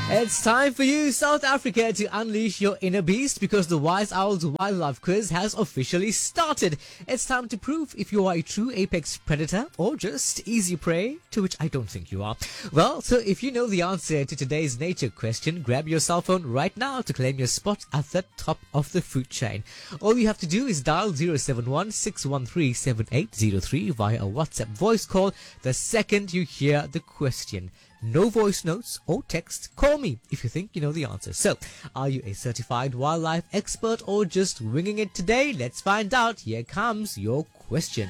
It's time for you, South Africa, to unleash your inner beast because the Wise Owls Wildlife Quiz has officially started. It's time to prove if you are a true apex predator or just easy prey, to which I don't think you are. Well, so if you know the answer to today's nature question, grab your cell phone right now to claim your spot at the top of the food chain. All you have to do is dial 071-613-7803 via a WhatsApp voice call the second you hear the question. No voice notes or text. Call me if you think you know the answer. So, are you a certified wildlife expert or just winging it today? Let's find out. Here comes your question.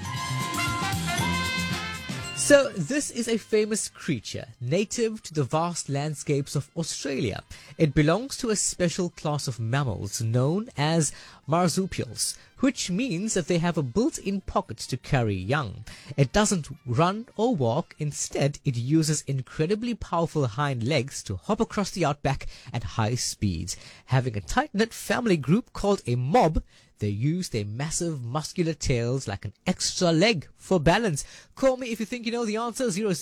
So, this is a famous creature, native to the vast landscapes of Australia. It belongs to a special class of mammals known as marsupials, which means that they have a built-in pocket to carry young. It doesn't run or walk. Instead, it uses incredibly powerful hind legs to hop across the outback at high speeds. Having a tight-knit family group called a mob, they use their massive muscular tails like an extra leg for balance. Call me if you think you know the answer.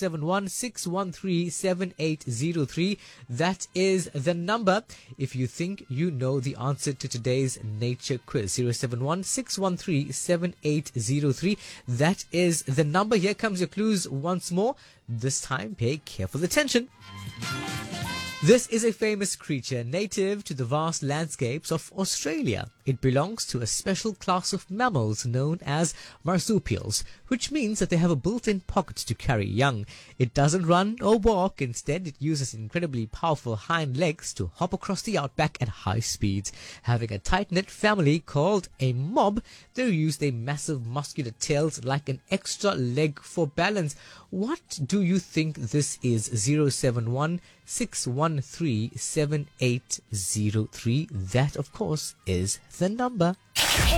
071-613-7803. That is the number if you think you know the answer to today's nature quiz. 071-613-7803. That is the number. Here comes your clues once more. This time, pay careful attention. This is a famous creature native to the vast landscapes of Australia. It belongs to a special class of mammals known as marsupials, which means that they have a built-in pocket to carry young. It doesn't run or walk. Instead, it uses incredibly powerful hind legs to hop across the outback at high speeds. Having a tight-knit family called a mob, they use their massive muscular tails like an extra leg for balance. What do you think this is? 071-613-7803. That, of course, is the number.